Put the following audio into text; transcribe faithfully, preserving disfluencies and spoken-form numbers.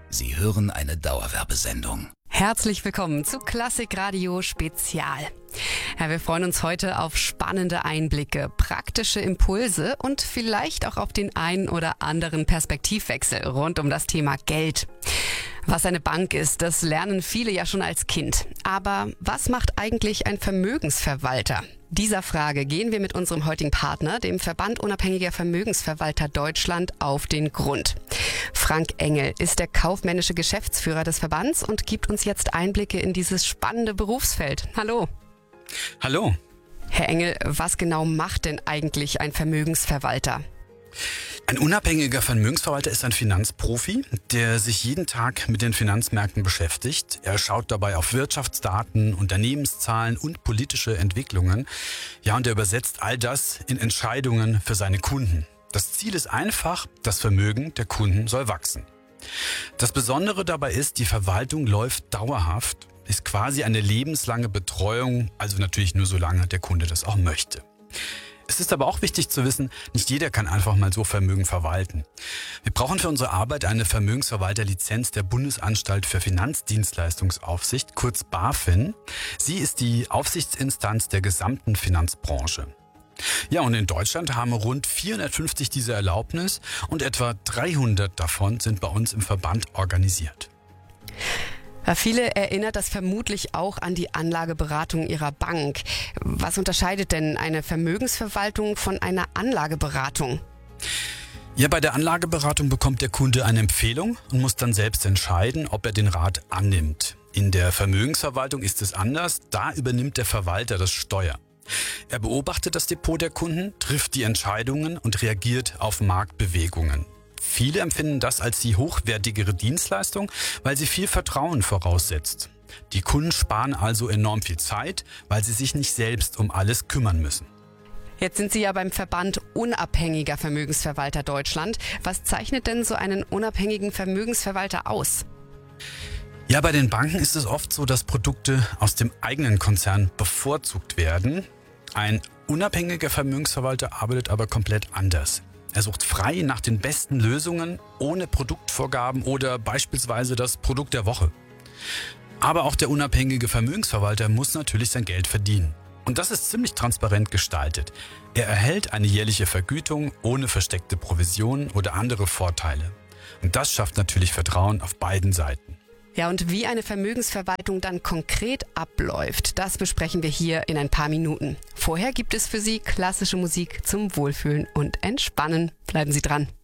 Sie hören eine Dauerwerbesendung. Herzlich willkommen zu Klassik Radio Spezial. Ja, wir freuen uns heute auf spannende Einblicke, praktische Impulse und vielleicht auch auf den einen oder anderen Perspektivwechsel rund um das Thema Geld. Was eine Bank ist, das lernen viele ja schon als Kind. Aber was macht eigentlich ein Vermögensverwalter? Dieser Frage gehen wir mit unserem heutigen Partner, dem Verband Unabhängiger Vermögensverwalter Deutschland, auf den Grund. Frank Engel ist der kaufmännische Geschäftsführer des Verbands und gibt uns jetzt Einblicke in dieses spannende Berufsfeld. Hallo. Hallo. Herr Engel, was genau macht denn eigentlich ein Vermögensverwalter? Ein unabhängiger Vermögensverwalter ist ein Finanzprofi, der sich jeden Tag mit den Finanzmärkten beschäftigt. Er schaut dabei auf Wirtschaftsdaten, Unternehmenszahlen und politische Entwicklungen. Ja, und er übersetzt all das in Entscheidungen für seine Kunden. Das Ziel ist einfach, das Vermögen der Kunden soll wachsen. Das Besondere dabei ist, die Verwaltung läuft dauerhaft, ist quasi eine lebenslange Betreuung, also natürlich nur solange der Kunde das auch möchte. Es ist aber auch wichtig zu wissen, nicht jeder kann einfach mal so Vermögen verwalten. Wir brauchen für unsere Arbeit eine Vermögensverwalterlizenz der Bundesanstalt für Finanzdienstleistungsaufsicht, kurz BaFin. Sie ist die Aufsichtsinstanz der gesamten Finanzbranche. Ja, und in Deutschland haben rund vierhundertfünfzig diese Erlaubnis und etwa dreihundert davon sind bei uns im Verband organisiert. Ja, viele erinnert das vermutlich auch an die Anlageberatung ihrer Bank. Was unterscheidet denn eine Vermögensverwaltung von einer Anlageberatung? Ja, bei der Anlageberatung bekommt der Kunde eine Empfehlung und muss dann selbst entscheiden, ob er den Rat annimmt. In der Vermögensverwaltung ist es anders, da übernimmt der Verwalter das Steuer. Er beobachtet das Depot der Kunden, trifft die Entscheidungen und reagiert auf Marktbewegungen. Viele empfinden das als die hochwertigere Dienstleistung, weil sie viel Vertrauen voraussetzt. Die Kunden sparen also enorm viel Zeit, weil sie sich nicht selbst um alles kümmern müssen. Jetzt sind Sie ja beim Verband Unabhängiger Vermögensverwalter Deutschland. Was zeichnet denn so einen unabhängigen Vermögensverwalter aus? Ja, bei den Banken ist es oft so, dass Produkte aus dem eigenen Konzern bevorzugt werden. Ein unabhängiger Vermögensverwalter arbeitet aber komplett anders. Er sucht frei nach den besten Lösungen, ohne Produktvorgaben oder beispielsweise das Produkt der Woche. Aber auch der unabhängige Vermögensverwalter muss natürlich sein Geld verdienen. Und das ist ziemlich transparent gestaltet. Er erhält eine jährliche Vergütung ohne versteckte Provisionen oder andere Vorteile. Und das schafft natürlich Vertrauen auf beiden Seiten. Ja, und wie eine Vermögensverwaltung dann konkret abläuft, das besprechen wir hier in ein paar Minuten. Vorher gibt es für Sie klassische Musik zum Wohlfühlen und Entspannen. Bleiben Sie dran.